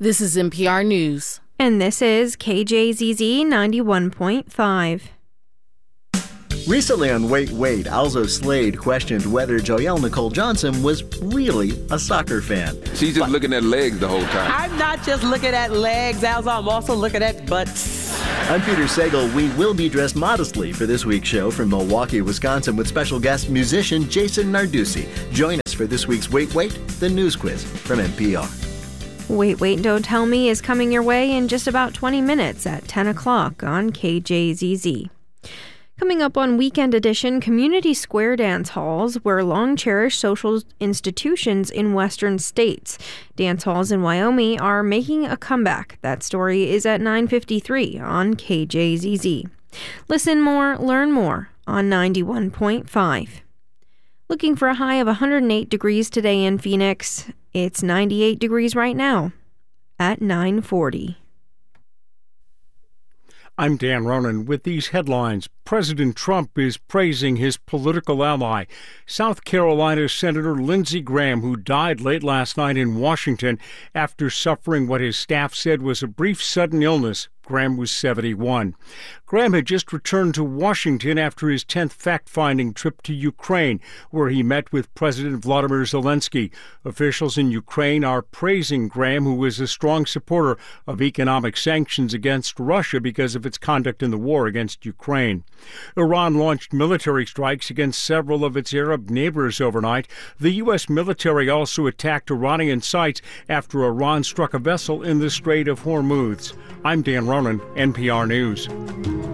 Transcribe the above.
This is NPR News. And this is KJZZ 91.5. Recently on Wait, Wait, Alzo Slade questioned whether Joelle Nicole Johnson was really a soccer fan. She's just looking at legs the whole time. I'm not just looking at legs, Alzo. I'm also looking at butts. I'm Peter Sagal. We will be dressed modestly for this week's show from Milwaukee, Wisconsin, with special guest musician Jason Narducci. Join us for this week's Wait, Wait, the news quiz from NPR. Wait, Wait, Don't Tell Me is coming your way in just about 20 minutes at 10 o'clock on KJZZ. Coming up on Weekend Edition, community square dance halls were long-cherished social institutions in western states. Dance halls in Wyoming are making a comeback. That story is at 9:53 on KJZZ. Listen more, learn more on 91.5. Looking for a high of 108 degrees today in Phoenix. It's 98 degrees right now at 9:40. I'm Dan Ronan with these headlines. President Trump is praising his political ally, South Carolina Senator Lindsey Graham, who died late last night in Washington after suffering what his staff said was a brief sudden illness. Graham was 71. Graham had just returned to Washington after his 10th fact-finding trip to Ukraine, where he met with President Volodymyr Zelensky. Officials in Ukraine are praising Graham, who is a strong supporter of economic sanctions against Russia because of its conduct in the war against Ukraine. Iran launched military strikes against several of its Arab neighbors overnight. The U.S. military also attacked Iranian sites after Iran struck a vessel in the Strait of Hormuz. I'm Dan Ronan, NPR News.